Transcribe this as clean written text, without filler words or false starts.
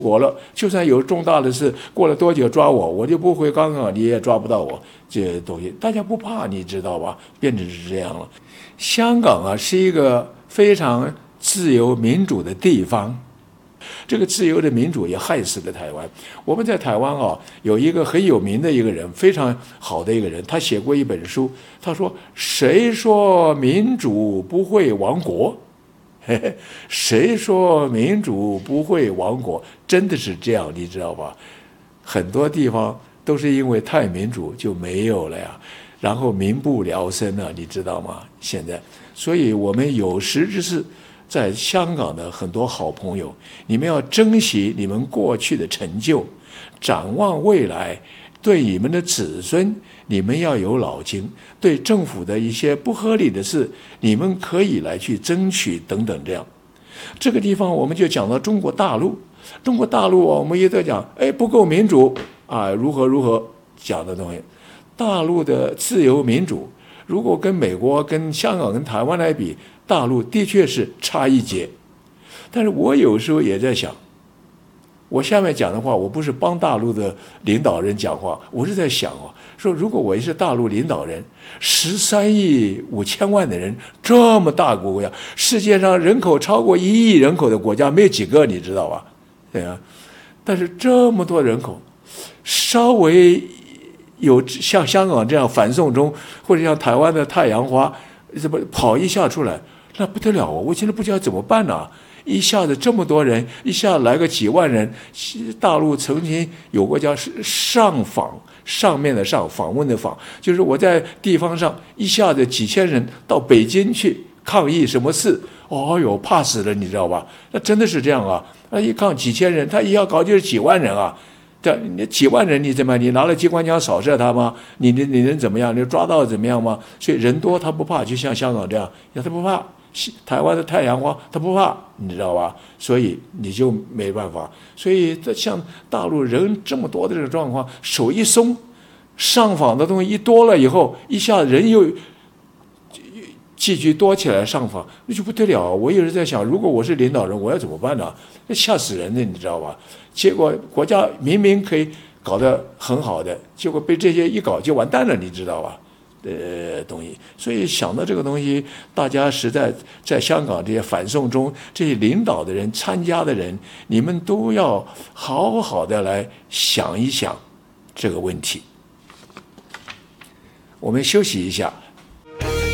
我了，就算有重大的事，过了多久抓我，我就不回刚刚，你也抓不到我。这些东西大家不怕，你知道吧？变成是这样了。香港啊，是一个非常自由民主的地方。这个自由的民主也害死了台湾。我们在台湾啊，有一个很有名的一个人，非常好的一个人，他写过一本书，他说：“谁说民主不会亡国？”谁说民主不会亡国？真的是这样，你知道吧？很多地方都是因为太民主就没有了呀，然后民不聊生了，你知道吗？现在，所以我们有识之士，在香港的很多好朋友，你们要珍惜你们过去的成就，展望未来，对你们的子孙，你们要有脑筋，对政府的一些不合理的事，你们可以来去争取等等这样。这个地方我们就讲到中国大陆，中国大陆我们也在讲，不够民主啊，如何如何讲的东西。大陆的自由民主，如果跟美国、跟香港、跟台湾来比，大陆的确是差一截。但是我有时候也在想，我下面讲的话，我不是帮大陆的领导人讲话，我是在想说如果我也是大陆领导人13.5亿的人，这么大个国家，世界上人口超过1亿人口的国家没有几个，你知道吧？对啊，但是这么多人口，稍微有像香港这样反送中，或者像台湾的太阳花，怎么跑一下出来，那不得了啊！我现在不知道怎么办呢？一下子这么多人，一下来个几万人。大陆曾经有过叫上访，上面的上，访问的访，就是我在地方上一下子几千人到北京去抗议什么事，怕死了，你知道吧？那真的是这样啊！那一抗几千人，他一要搞就是几万人啊！你几万人你怎么样？你拿了机关枪扫射他吗？你能怎么样？你抓到怎么样吗？所以人多他不怕，就像香港这样，他不怕。台湾的太阳花他不怕，你知道吧？所以你就没办法。所以像大陆人这么多的这个状况，手一松，上访的东西一多了以后，一下人又继续多起来上访，那就不得了。我有时在想，如果我是领导人，我要怎么办呢？那吓死人的，你知道吧？结果国家明明可以搞得很好的，结果被这些一搞就完蛋了，你知道吧？东西，所以想到这个东西，大家实在在香港这些反送中这些领导的人、参加的人，你们都要好好的来想一想这个问题。我们休息一下。